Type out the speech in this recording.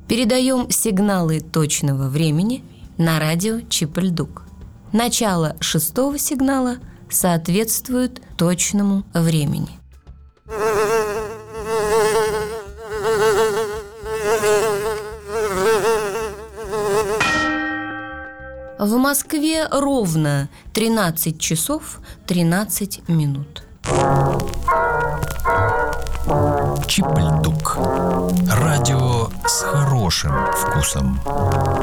Передаем сигналы точного времени на радио Чип-Ль-Дук. Начало 6-го сигнала соответствует точному времени. В Москве ровно 13 часов 13 минут. Чип-Ль-Дук. Радио с хорошим вкусом.